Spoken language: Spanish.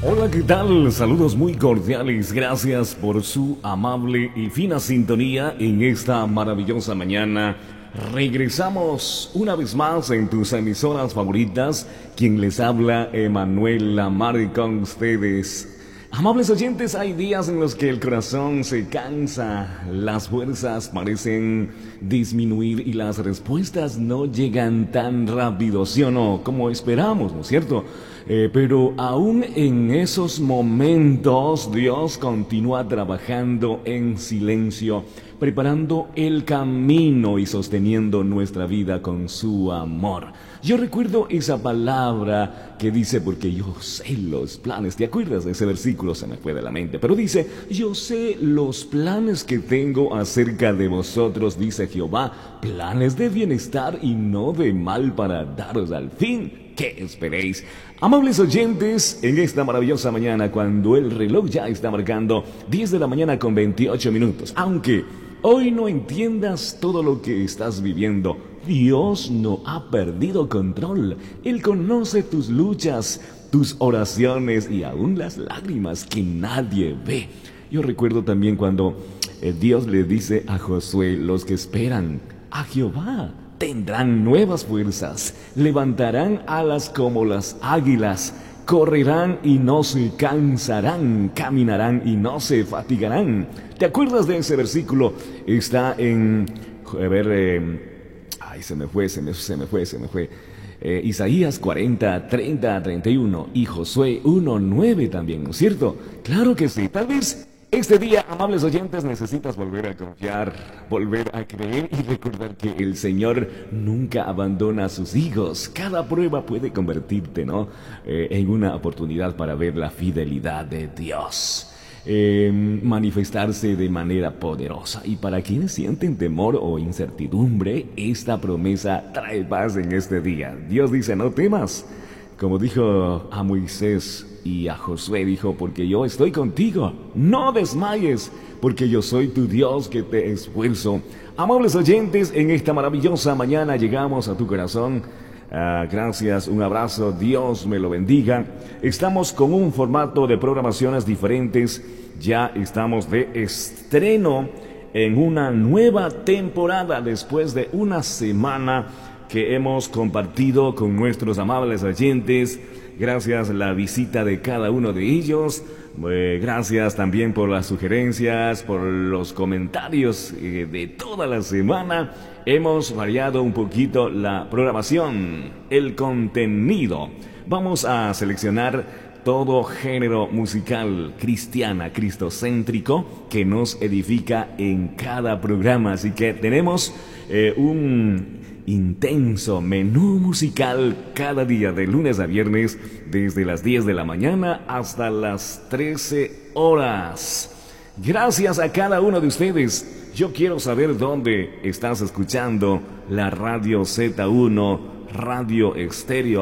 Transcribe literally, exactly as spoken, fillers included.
Hola, ¿qué tal? Saludos muy cordiales. Gracias por su amable y fina sintonía en esta maravillosa mañana. Regresamos una vez más en tus emisoras favoritas. Quien les habla, Emanuel Lamar, con ustedes. Amables oyentes, hay días en los que el corazón se cansa, las fuerzas parecen disminuir y las respuestas no llegan tan rápido, ¿sí o no? Como esperamos, ¿no es cierto? Eh, pero aún en esos momentos Dios continúa trabajando en silencio, preparando el camino y sosteniendo nuestra vida con su amor. Yo recuerdo esa palabra que dice, porque yo sé los planes. ¿Te acuerdas de ese versículo? Se me fue de la mente. Pero dice, yo sé los planes que tengo acerca de vosotros, dice Jehová, planes de bienestar y no de mal, para daros al fin que esperéis. Amables oyentes, en esta maravillosa mañana, cuando el reloj ya está marcando diez de la mañana con veintiocho minutos, aunque hoy no entiendas todo lo que estás viviendo, Dios no ha perdido control. Él conoce tus luchas, tus oraciones y aún las lágrimas que nadie ve. Yo recuerdo también cuando eh, Dios le dice a Josué, los que esperan a Jehová tendrán nuevas fuerzas, levantarán alas como las águilas, correrán y no se cansarán, caminarán y no se fatigarán. ¿Te acuerdas de ese versículo? Está en, a ver, eh, ay, se me fue, se me, se me fue, se me fue. Eh, Isaías cuarenta, treinta, treinta y uno y Josué uno, nueve también, ¿no es cierto? Claro que sí. Tal vez este día, amables oyentes, necesitas volver a confiar, volver a creer y recordar que el Señor nunca abandona a sus hijos. Cada prueba puede convertirte, ¿no? Eh, en una oportunidad para ver la fidelidad de Dios. Eh, manifestarse de manera poderosa. Y para quienes sienten temor o incertidumbre, esta promesa trae paz en este día. Dios dice, no temas. Como dijo a Moisés y a Josué, dijo, porque yo estoy contigo, no desmayes, porque yo soy tu Dios que te esfuerzo. Amables oyentes, en esta maravillosa mañana llegamos a tu corazón. Uh, gracias, un abrazo, Dios me lo bendiga. Estamos con un formato de programaciones diferentes. Ya estamos de estreno en una nueva temporada después de una semana que hemos compartido con nuestros amables oyentes. Gracias a la visita de cada uno de ellos. Eh, gracias también por las sugerencias, por los comentarios eh, de toda la semana. Hemos variado un poquito la programación, el contenido. Vamos a seleccionar todo género musical cristiana, cristocéntrico, que nos edifica en cada programa. Así que tenemos eh, un intenso menú musical cada día, de lunes a viernes, desde las diez de la mañana hasta las trece horas. Gracias a cada uno de ustedes. Yo quiero saber dónde estás escuchando la Radio Z uno, Radio Estéreo